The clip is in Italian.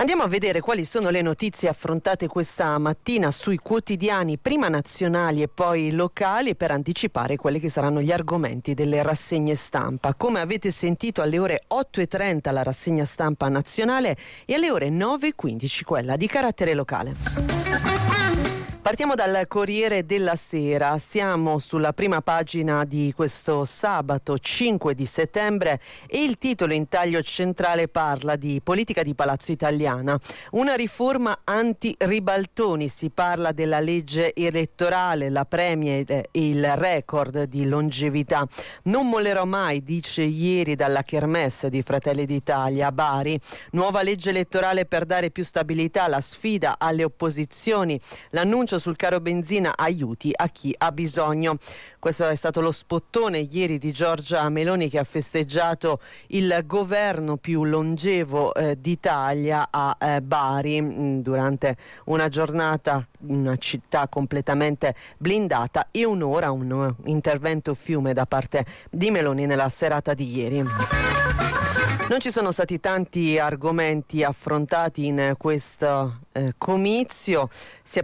Andiamo a vedere quali sono le notizie affrontate questa mattina sui quotidiani, prima nazionali e poi locali, per anticipare quelli che saranno gli argomenti delle rassegne stampa. Come avete sentito, alle ore 8:30 la rassegna stampa nazionale e alle ore 9:15 quella di carattere locale. Partiamo dal Corriere della Sera, siamo sulla prima pagina di questo sabato 5 di settembre e il titolo in taglio centrale parla di politica di Palazzo Italiana, una riforma anti-ribaltoni, si parla della legge elettorale, la premia e il record di longevità. Non mollerò mai, dice ieri dalla Kermesse di Fratelli d'Italia a Bari, nuova legge elettorale per dare più stabilità alla sfida alle opposizioni, l'annuncio sul caro benzina, aiuti a chi ha bisogno. Questo è stato lo spottone ieri di Giorgia Meloni, che ha festeggiato il governo più longevo d'Italia a Bari durante una giornata in una città completamente blindata e un'ora, un intervento fiume da parte di Meloni nella serata di ieri. Non ci sono stati tanti argomenti affrontati in questo comizio, si è